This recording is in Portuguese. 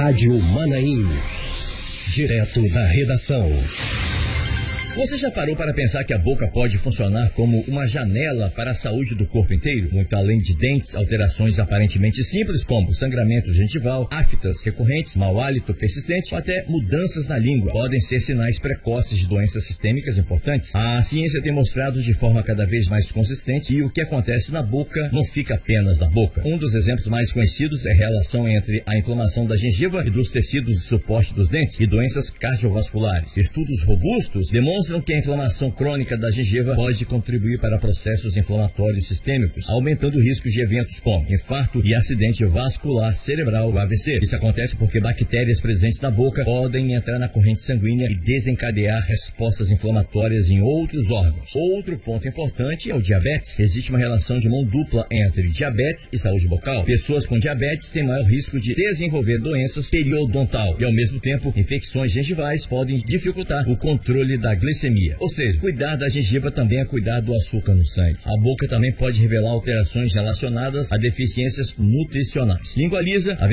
Rádio Manaim. Direto da redação. Você já parou para pensar que a boca pode funcionar como uma janela para a saúde do corpo inteiro? Muito além de dentes, alterações aparentemente simples como sangramento gengival, aftas recorrentes, mau hálito persistente ou até mudanças na língua podem ser sinais precoces de doenças sistêmicas importantes. A ciência tem mostrado de forma cada vez mais consistente que o que acontece na boca não fica apenas na boca. Um dos exemplos mais conhecidos é a relação entre a inflamação da gengiva e dos tecidos de suporte dos dentes e doenças cardiovasculares. Estudos robustos demonstram que a inflamação crônica da gengiva pode contribuir para processos inflamatórios sistêmicos, aumentando o risco de eventos como infarto e acidente vascular cerebral, o AVC. Isso acontece porque bactérias presentes na boca podem entrar na corrente sanguínea e desencadear respostas inflamatórias em outros órgãos. Outro ponto importante é o diabetes. Existe uma relação de mão dupla entre diabetes e saúde bucal. Pessoas com diabetes têm maior risco de desenvolver doenças periodontal e, ao mesmo tempo, infecções gengivais podem dificultar o controle da glicemia. Ou seja, cuidar da gengiva também é cuidar do açúcar no sangue. A boca também pode revelar alterações relacionadas a deficiências nutricionais. Língua lisa,